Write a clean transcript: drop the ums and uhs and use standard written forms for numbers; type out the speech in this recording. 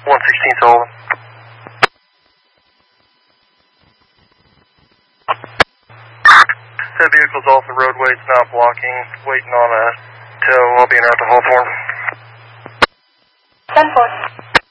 116 Sullivan. That vehicle's off the roadway, it's not blocking, waiting on a tow. I'll be in route to Hawthorne. 10-4.